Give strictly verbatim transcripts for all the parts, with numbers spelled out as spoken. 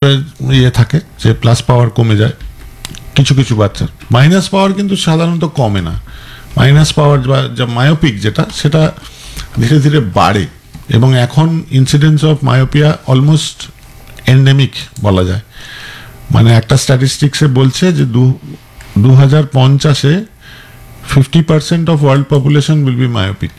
ইয়ে থাকে যে প্লাস পাওয়ার কমে যায় কিছু কিছু বাচ্চার, মাইনাস পাওয়ার কিন্তু সাধারণত কমে না। মাইনাস পাওয়ার বা যা মায়োপিক যেটা, সেটা ধীরে ধীরে বাড়ে এবং এখন incidence of myopia almost endemic বলা যায়। মানে একটা স্ট্যাটিস্টিক্সে বলছে যে দু দু হাজার পঞ্চাশে fifty percent of world population will be myopic.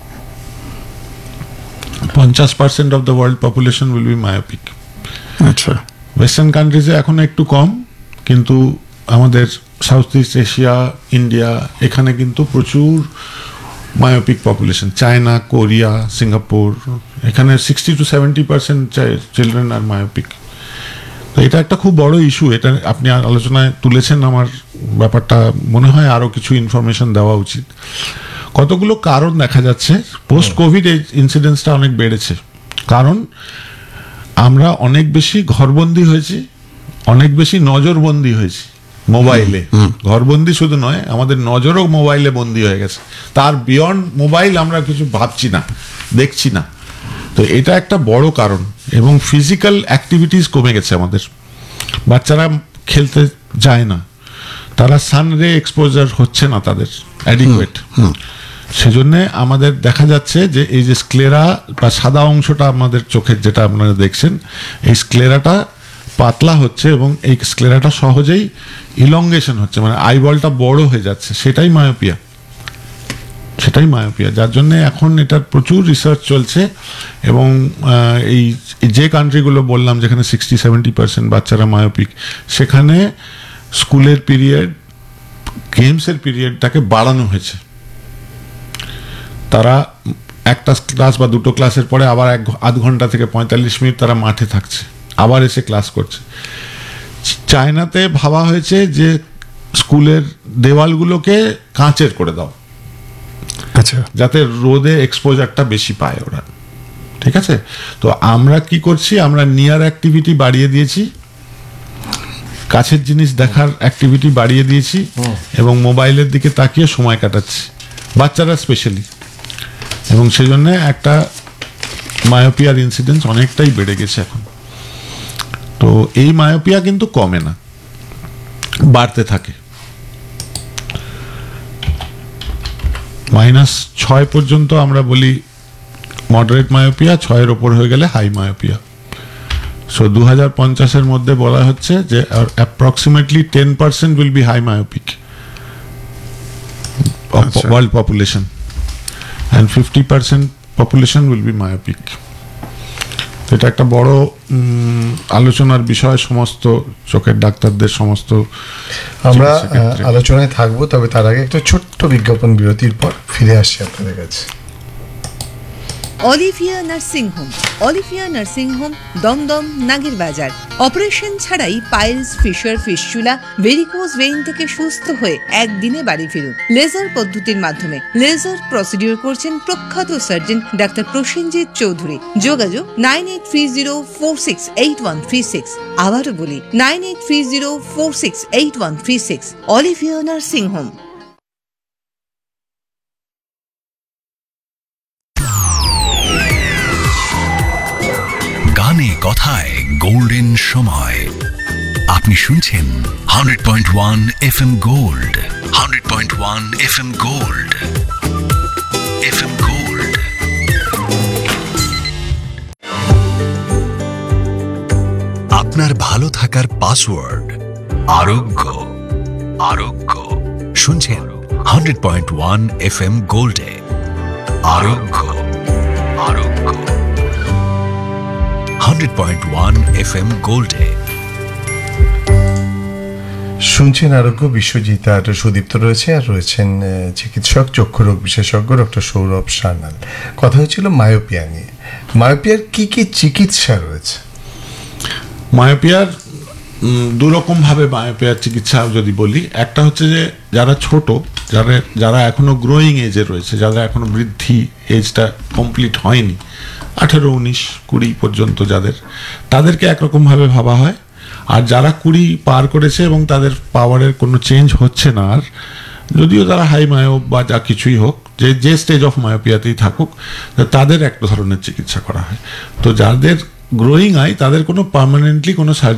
পঞ্চাশ percent of the world population will be myopic. আচ্ছা, ওয়েস্টার্ন কান্ট্রিজে এখন একটু কম, কিন্তু আমাদের সাউথ ইস্ট এশিয়া, ইন্ডিয়া, এখানে কিন্তু প্রচুর myopic population. China, Korea, Singapore, এখানে sixty two seventy percent children are myopic. তো এটা একটা খুব বড় ইস্যু। এটা আপনি আলোচনায় তুলেছেন, আমার ব্যাপারটা মনে হয় আরও কিছু ইনফরমেশন দেওয়া উচিত। কতগুলো কারণ দেখা যাচ্ছে পোস্ট কোভিড এই ইনসিডেন্সটা অনেক বেড়েছে। কারণ আমরা অনেক বেশি ঘরবন্দি হয়েছি, অনেক বেশি নজরবন্দি হয়েছি মোবাইলে। ঘরবন্দি শুধু নয়, আমাদের নজরও মোবাইলে বন্দি হয়ে গেছে। তার বিয়ন্ড মোবাইল আমরা কিছু ভাবছি না, দেখছি না। তো এটা একটা বড় কারণ। এবং ফিজিক্যাল অ্যাক্টিভিটিস কমে গেছে আমাদের। বাচ্চারা খেলতে যায় না, তারা সানরে এক্সপোজার হচ্ছে না তাদের অ্যাডিকুয়েট। সেজন্য আমাদের দেখা যাচ্ছে যে এই যে স্ক্লেরা বা সাদা অংশটা আমাদের চোখের যেটা আপনারা দেখছেন, এই স্ক্লেরাটা পাতলা হচ্ছে এবং এই স্ক্লেরাটা সহজেই ইলংগেশন হচ্ছে, মানে আইবলটা বড় হয়ে যাচ্ছে। সেটাই মায়োপিয়া, সেটাই মায়োপিয়া। যার জন্য এখন এটার প্রচুর রিসার্চ চলছে এবং এই যে কান্ট্রিগুলো বললাম যেখানে সিক্সটি সেভেন্টি পার্সেন্ট বাচ্চারা মায়োপিক, সেখানে স্কুলের পিরিয়ড, গেমসের পিরিয়ডটাকে বাড়ানো হয়েছে। তারা একটা ক্লাস বা দুটো ক্লাসের পরে আবার এক আধ ঘন্টা থেকে পঁয়তাল্লিশ মিনিট তারা মাঠে থাকছে, আবার এসে ক্লাস করছে। চায়নাতে ভাবা হয়েছে যে স্কুলের দেওয়ালগুলোকে কাঁচের করে দাও, আচ্ছা, যাতে রোদে এক্সপোজারটা বেশি পায় ওরা। ঠিক আছে? তো আমরা কি করছি, আমরা নিয়ার অ্যাক্টিভিটি বাড়িয়ে দিয়েছি, কাছের জিনিস দেখার অ্যাক্টিভিটি বাড়িয়ে দিয়েছি এবং মোবাইলের দিকে তাকিয়ে সময় কাটাচ্ছি, বাচ্চারা স্পেশালি। এবং সেজন্য একটা মায়োপিয়ার ইনসিডেন্স অনেকটাই বেড়ে গেছে এখন। তো এই মায়োপিয়া কিন্তু কমে না, বাড়তে থাকে। মাইনাস ছয় পর্যন্ত আমরা বলি মডারেট মায়োপিয়া, ছয়ের ওপর হয়ে গেলে হাই মায়োপিয়া। সো দু হাজার পঞ্চাশের মধ্যে বলা হচ্ছে যে approximately ten percent will be high myopic world population and fifty percent population will be myopic. এটা একটা বড় আলোচনার বিষয় সমস্ত চোখের ডাক্তারদের, সমস্ত। আমরা আলোচনায় থাকবো, তবে তার আগে একটা ছোট্ট বিজ্ঞাপন বিরতির পর ফিরে আসছি আপনাদের কাছে। Olivia nursing home. Olivia nursing home, Dumdum, নাগের বাজার। অপারেশন ছাড়াই piles, fisher, fistula, varicose vein থেকে সুস্থ হয়ে একদিনে বাড়ি ফিরুন লেজার পদ্ধতির মাধ্যমে। লেজার প্রসিডিউর করছেন প্রখ্যাত সার্জন ডাক্তার প্রসেনজিৎ চৌধুরী। যোগাযোগ nine eight three zero four six eight one three six. আবারও বলি nine eight three zero four six eight one three six. Olivia nursing home. গানে কথায় গোল্ডেন সময়। আপনি শুনছেন hundred point one F M gold. Hundred point one F M gold. F M gold. আপনার ভালো থাকার পাসওয়ার্ড আরোগ্য। আরোগ্য শুনছেন hundred point one F M গোল্ডে। আরোগ্য। আরোগ্য hundred point one F M গোল্ডে। শুনছেন আরোগ্য। বিশ্বজিৎ আর সুদীপ্ত রয়েছে, আর রয়েছেন চিকিৎসক, চক্ষুরোগ বিশেষজ্ঞ ডক্টর সৌরভ সান্যাল। কথা হচ্ছিল মায়োপিয়া নিয়ে। মায়োপিয়ার কি কি চিকিৎসা রয়েছে? মায়োপিয়ার দুরকম ভাবে মায়োপিয়ার চিকিৎসা যদি বলি, একটা হচ্ছে যে যারা ছোট, যারা যারা এখনো গ্রোয়িং এজে রয়েছে, যারা এখনো বৃদ্ধি এজটা কমপ্লিট হয়নি, আঠেরো উনিশ কুড়ি পর্যন্ত যাদের, তাদেরকে একরকমভাবে ভাবা হয়। আর যারা কুড়ি পার করেছে এবং তাদের পাওয়ারের কোনো চেঞ্জ হচ্ছে না, আর যদিও তারা হাই মায়োপ বা যা কিছুই হোক, যে যে স্টেজ অফ মায়োপিয়াতেই থাকুক, তাদের এক ধরনের চিকিৎসা করা হয়। তো যাদের গ্রোয়িং আই, তাদের কোনো পার্মানেন্টলি কোনো